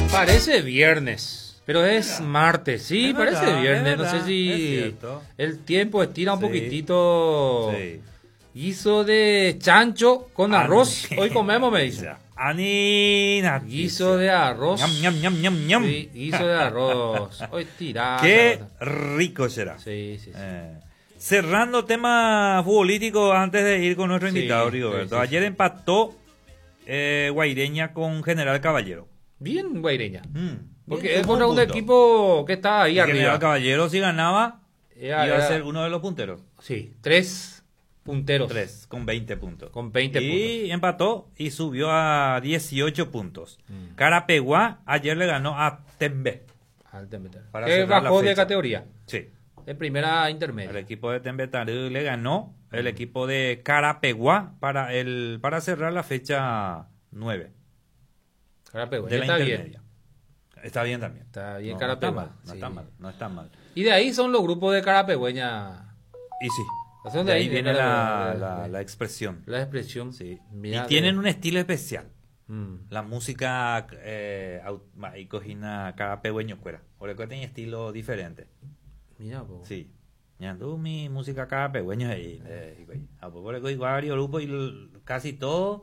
Parece viernes, pero es martes, sí, Es parece verdad, viernes. es No sé verdad, si es cierto. el tiempo estira un Sí. poquitito. Sí. Guiso de chancho con arroz. Ani- Hoy comemos, me dicen. Anina. Guiso de arroz. Ñam, ñam, ñam, ñam, ñam. Sí, guiso de arroz. Hoy tirada. Qué rico será. Sí, sí, sí. Cerrando tema futbolístico antes de ir con nuestro Sí, invitado, sí, Rigoberto. sí, Ayer sí. empató Guaireña con General Caballero. Bien, Guaireña. Porque Bien, es sumó contra un punto. equipo que está ahí Y General arriba. Caballero, si ganaba, Era- iba a era- ser uno de los punteros. Sí, 3 punteros. 3, con 20 puntos. Con 20 y empató y subió a 18 puntos. Mm. Carapeguá ayer le ganó a Tembe. Para Que cerrar la bajó de fecha. categoría. Sí. De primera El intermedia. equipo de Tembetarú le ganó el equipo de Carapeguá para cerrar la fecha 9 Carapeguá, de la está bien. intermedia. Está bien también. Está bien No Carapeguá. está mal, no Sí. está mal, no está mal. Y de ahí son los grupos de Carapegüeña. Y sí, O sea, de ahí viene la- la expresión. La expresión. Sí. Mira Y tienen de- un estilo especial. Mm. La música y cojina carapegüeño cuera. Porque tiene estilo diferente. Mira, po. Sí. Ya tú mi música carapegüeño ahí. A poco le cojo varios grupos y casi todo.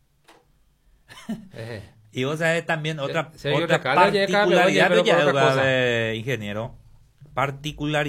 Eh. Y vos sabés también otra Se dio otra recala, ya de Carapegüeña, particularidad pero ya por otra cosa. ingeniero. Particularidad